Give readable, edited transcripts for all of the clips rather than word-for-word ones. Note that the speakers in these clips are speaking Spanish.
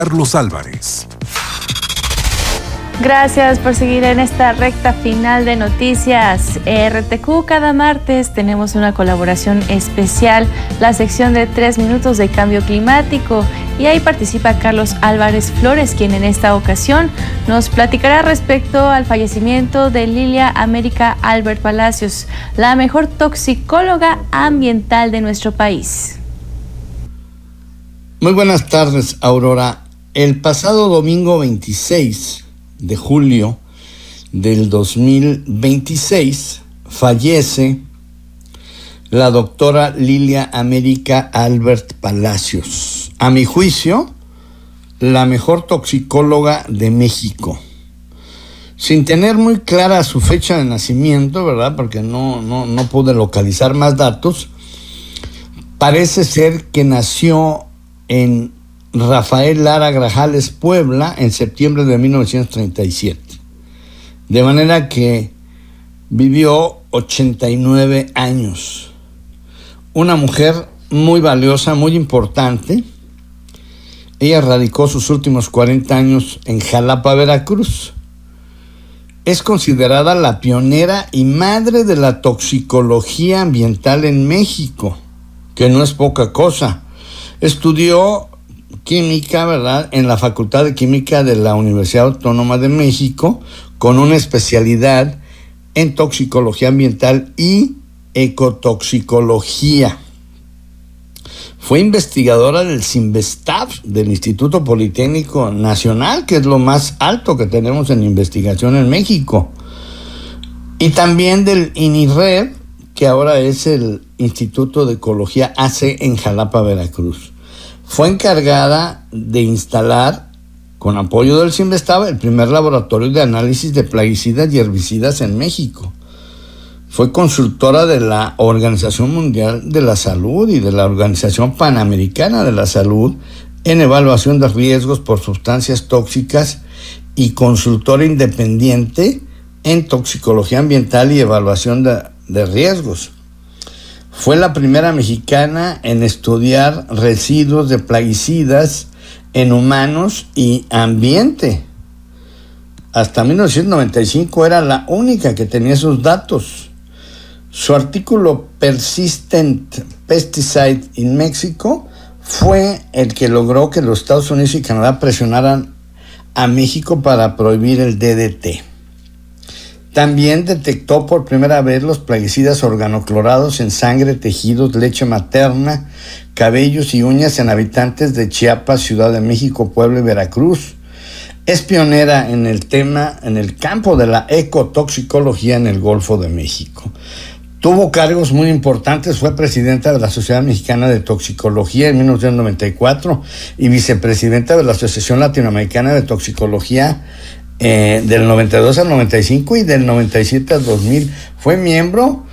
Carlos Álvarez. Gracias por seguir en esta recta final de noticias RTQ. Cada martes tenemos una colaboración especial, la sección de 3 minutos de cambio climático, y ahí participa Carlos Álvarez Flores, quien en esta ocasión nos platicará respecto al fallecimiento de Lilia América Albert Palacios, la mejor toxicóloga ambiental de nuestro país. Muy buenas tardes, Aurora. El pasado domingo 26 de julio del 2026 fallece la doctora Lilia América Albert Palacios. A mi juicio, la mejor toxicóloga de México. Sin tener muy clara su fecha de nacimiento, ¿verdad? Porque no pude localizar más datos. Parece ser que nació en Rafael Lara Grajales, Puebla, en septiembre de 1937. De manera que vivió 89 años. Una mujer muy valiosa, muy importante. Ella radicó sus últimos 40 años en Jalapa, Veracruz. Es considerada la pionera y madre de la toxicología ambiental en México, que no es poca cosa. Estudió química, ¿verdad?, en la Facultad de Química de la Universidad Autónoma de México, con una especialidad en toxicología ambiental y ecotoxicología. Fue investigadora del CINVESTAB, del Instituto Politécnico Nacional, que es lo más alto que tenemos en investigación en México, y también del INIREV, que ahora es el Instituto de Ecología AC en Jalapa, Veracruz. Fue encargada de instalar, con apoyo del CINVESTAB, el primer laboratorio de análisis de plaguicidas y herbicidas en México. Fue consultora de la Organización Mundial de la Salud y de la Organización Panamericana de la Salud en evaluación de riesgos por sustancias tóxicas y consultora independiente en toxicología ambiental y evaluación de riesgos. Fue la primera mexicana en estudiar residuos de plaguicidas en humanos y ambiente. Hasta 1995 era la única que tenía esos datos. Su artículo Persistent Pesticide in Mexico fue el que logró que los Estados Unidos y Canadá presionaran a México para prohibir el DDT. También detectó por primera vez los plaguicidas organoclorados en sangre, tejidos, leche materna, cabellos y uñas en habitantes de Chiapas, Ciudad de México, Puebla y Veracruz. Es pionera en el campo de la ecotoxicología en el Golfo de México. Tuvo cargos muy importantes, fue presidenta de la Sociedad Mexicana de Toxicología en 1994 y vicepresidenta de la Asociación Latinoamericana de Toxicología del 92 al 95 y del 97 al 2000. Fue miembro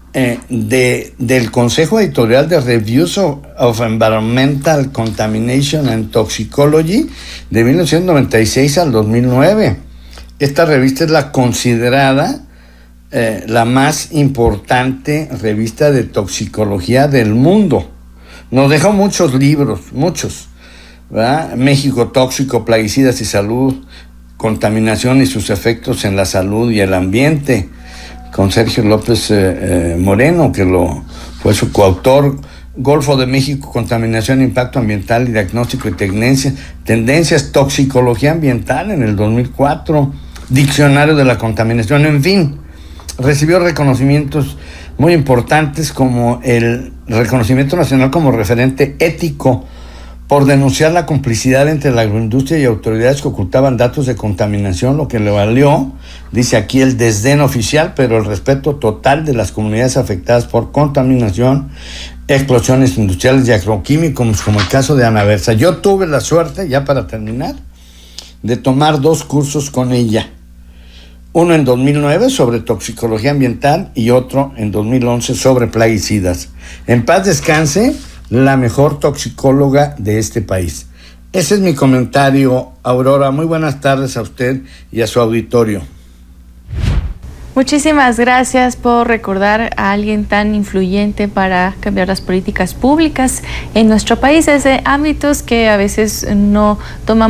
del Consejo Editorial de Reviews of Environmental Contamination and Toxicology de 1996 al 2009. Esta revista es la considerada la más importante revista de toxicología del mundo. Nos dejó muchos libros, ¿verdad? México tóxico, plaguicidas y salud, contaminación y sus efectos en la salud y el ambiente, con Sergio López Moreno, que fue su coautor. Golfo de México, contaminación, impacto ambiental y diagnóstico y tendencias, toxicología ambiental en el 2004, diccionario de la contaminación, en fin. Recibió reconocimientos muy importantes como el reconocimiento nacional como referente ético por denunciar la complicidad entre la agroindustria y autoridades que ocultaban datos de contaminación, lo que le valió, dice aquí, el desdén oficial, pero el respeto total de las comunidades afectadas por contaminación, explosiones industriales y agroquímicos, como el caso de Ana Versa. Yo tuve la suerte, ya para terminar, de tomar 2 cursos con ella. Uno en 2009 sobre toxicología ambiental y otro en 2011 sobre plaguicidas. En paz descanse la mejor toxicóloga de este país. Ese es mi comentario, Aurora. Muy buenas tardes a usted y a su auditorio. Muchísimas gracias por recordar a alguien tan influyente para cambiar las políticas públicas en nuestro país, desde ámbitos que a veces no tomamos